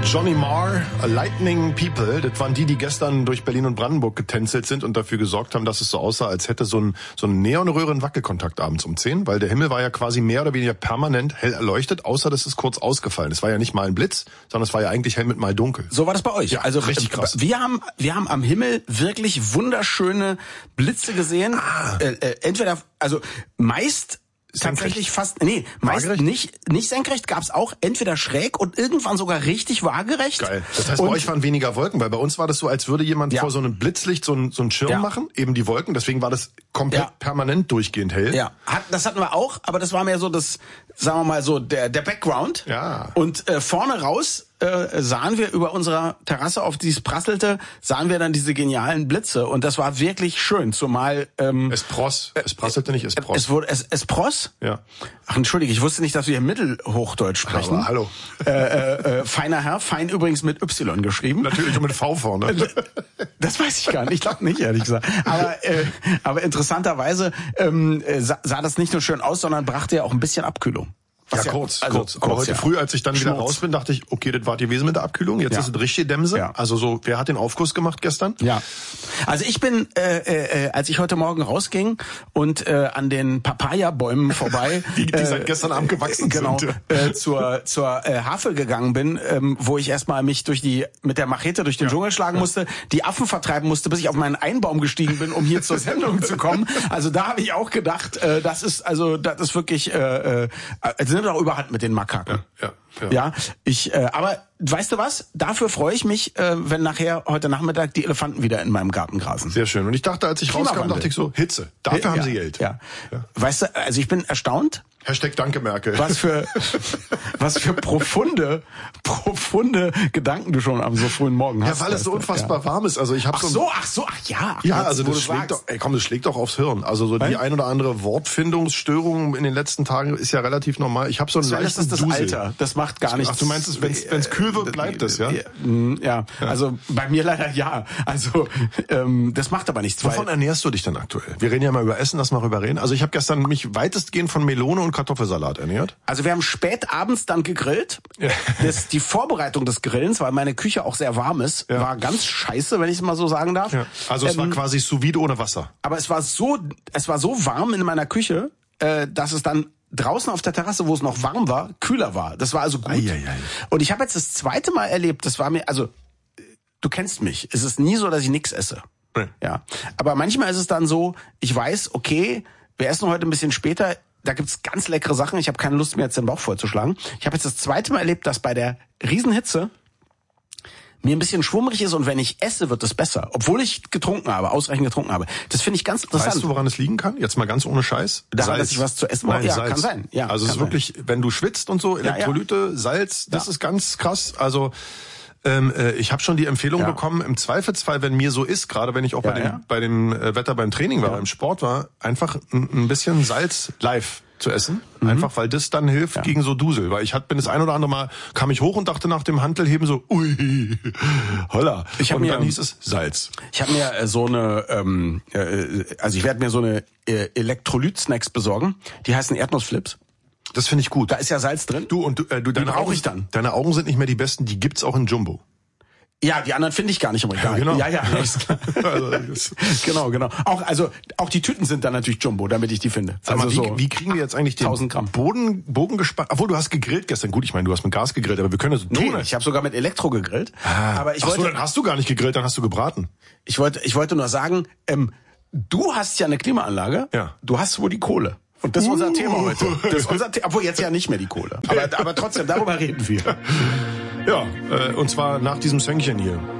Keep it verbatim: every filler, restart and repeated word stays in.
Johnny Marr, Lightning People, das waren die, die gestern durch Berlin und Brandenburg getänzelt sind und dafür gesorgt haben, dass es so aussah, als hätte so ein, so ein Neonröhre einen Wackelkontakt abends um zehn, weil der Himmel war ja quasi mehr oder weniger permanent hell erleuchtet, außer dass es kurz ausgefallen. Es war ja nicht mal ein Blitz, sondern es war ja eigentlich hell mit mal dunkel. So war das bei euch? Ja, also richtig krass. Wir haben, wir haben am Himmel wirklich wunderschöne Blitze gesehen. Ah. Äh, äh, entweder, also meist tatsächlich fast, nee, meist Waagerecht? nicht, nicht senkrecht, gab's auch entweder schräg und irgendwann sogar richtig waagerecht. Geil. Das heißt, und bei euch waren weniger Wolken, weil bei uns war das so, als würde jemand ja. vor so einem Blitzlicht so einen, so einen Schirm ja. machen, eben die Wolken, deswegen war das komplett ja. permanent durchgehend hell. Ja, hat, das hatten wir auch, aber das war mehr so das, sagen wir mal so, der, der Background. Ja. Und äh, vorne raus äh, sahen wir über unserer Terrasse, auf die es prasselte, sahen wir dann diese genialen Blitze und das war wirklich schön, zumal ähm, Es pross, es prasselte nicht, es pross. es wurde es, es pross. Ja. Ach, entschuldige, ich wusste nicht, dass wir hier Mittelhochdeutsch sprechen. Aber hallo. Äh, äh, äh, feiner Herr, fein übrigens mit Y geschrieben. Natürlich und mit V vorne. Das weiß ich gar nicht, ich glaube nicht, ehrlich gesagt. Aber, äh, aber interessanterweise ähm, sah, sah das nicht nur schön aus, sondern brachte ja auch ein bisschen Abkühlung. Ja, Was kurz, also, kurz. Aber heute ja. früh, als ich dann wieder Schnurz. raus bin, dachte ich, okay, das war gewesen mit der Abkühlung. Jetzt Ja. ist es richtig Dämse. Ja. Also so, wer hat den Aufguss gemacht gestern? Ja, also ich bin, äh, äh, als ich heute Morgen rausging und äh, an den Papaya-Bäumen vorbei, Die, die äh, seit gestern Abend gewachsen genau, sind. äh, zur zur äh, Havel gegangen bin, ähm, wo ich erstmal mich durch die mit der Machete durch den Ja. Dschungel schlagen Ja. musste, die Affen vertreiben musste, bis ich auf meinen Einbaum gestiegen bin, um hier zur Sendung zu kommen. Also da habe ich auch gedacht, äh, das ist also das ist wirklich, äh, äh, sind auch überhand mit den Makaken. Ja, ja. Ja, ich, äh, aber weißt du was? Dafür freue ich mich, äh, wenn nachher heute Nachmittag die Elefanten wieder in meinem Garten grasen. Sehr schön. Und ich dachte, als ich rauskam, Klimawandel. dachte ich so, Hitze. Dafür ja, haben sie Geld. Ja. Ja. Weißt du, also ich bin erstaunt, Hashtag Danke, Merkel. was für was für profunde profunde Gedanken du schon am so frühen Morgen hast. Ja, weil es so weißt du? unfassbar Ja. warm ist. Also ich habe Ach so, so, ach so, ach ja. ja, jetzt, also wo das du schlägt sagst. doch, ey, komm, das schlägt doch aufs Hirn. Also so die Weil? ein oder andere Wortfindungsstörung in den letzten Tagen ist ja relativ normal. Ich habe so einen Das leichten ist das Dusel. Alter. Das macht gar nichts. Ach, du meinst, wenn es kühl wird, bleibt es, ja? Ja, also bei mir leider ja. Also ähm, das macht aber nichts. Wovon weil, ernährst du dich denn aktuell? Wir reden ja mal über Essen, lass mal rüber reden. Also ich habe gestern mich weitestgehend von Melone und Kartoffelsalat ernährt. Also wir haben spät abends dann gegrillt. Ja. Das, die Vorbereitung des Grillens, weil meine Küche auch sehr warm ist, Ja. war ganz scheiße, wenn ich es mal so sagen darf. Ja. Also es Ähm, war quasi sous vide ohne Wasser. Aber es war so, es war so warm in meiner Küche, äh, dass es dann draußen auf der Terrasse, wo es noch warm war, kühler war. Das war also gut. Ei, ei, ei. Und ich habe jetzt das zweite Mal erlebt, das war mir, also du kennst mich, es ist nie so, dass ich nichts esse. Nee. Ja. Aber manchmal ist es dann so, ich weiß, okay, wir essen heute ein bisschen später, da gibt's ganz leckere Sachen, ich habe keine Lust mehr, jetzt den Bauch vollzuschlagen. Ich habe jetzt das zweite Mal erlebt, dass bei der Riesenhitze mir ein bisschen schwummrig ist und wenn ich esse, wird es besser. Obwohl ich getrunken habe, ausreichend getrunken habe. Das finde ich ganz interessant. Weißt du, woran es liegen kann? Jetzt mal ganz ohne Scheiß. Daran, dass ich was zu essen brauche? Nein, Ja, Salz. kann sein. Ja, also es kann ist wirklich, wenn du schwitzt und so, Elektrolyte, ja. Salz, das Ja. ist ganz krass. Also ähm, äh, ich habe schon die Empfehlung Ja. bekommen, im Zweifelsfall, wenn mir so ist, gerade wenn ich auch Ja, bei dem ja. bei dem äh, Wetter beim Training war, Ja. beim Sport war, einfach ein, ein bisschen Salz live zu essen, Mhm. einfach weil das dann hilft Ja. gegen so Dusel, weil ich hatte bin das ein oder andere Mal kam ich hoch und dachte nach dem Hantelheben so ui holla Ich hab und mir- dann hieß es Salz. Ich habe mir äh, so eine, ähm, äh, also ich werde mir so eine äh, Elektrolyt-Snacks besorgen. Die heißen Erdnussflips. Das finde ich gut. Da ist ja Salz drin. Du und du, äh, du deine brauch Augen, ich dann. Deine Augen sind nicht mehr die besten, die gibt's auch in Jumbo. Ja, die anderen finde ich gar nicht im Regal. Ja, genau. Ja, ja, ist klar. Also, das- genau, genau. Auch also auch die Tüten sind dann natürlich Jumbo, damit ich die finde. Sag mal, also wie, so wie kriegen wir jetzt eigentlich den tausend Gramm. Boden, Bogen gespannt? Obwohl, du hast gegrillt gestern. Gut, ich meine, du hast mit Gas gegrillt, aber wir können ja so tun. Nee, ich habe sogar mit Elektro gegrillt. Ah. Aber ich Ach so, wollte, dann hast du gar nicht gegrillt, dann hast du gebraten. ich wollte, ich wollte nur sagen, ähm, du hast ja eine Klimaanlage. Ja. Du hast wohl die Kohle. Und das ist unser Uh. Thema heute. Das ist unser The- obwohl jetzt ja nicht mehr die Kohle. Aber, aber trotzdem, darüber reden wir. Ja, äh, und zwar nach diesem Söngchen hier.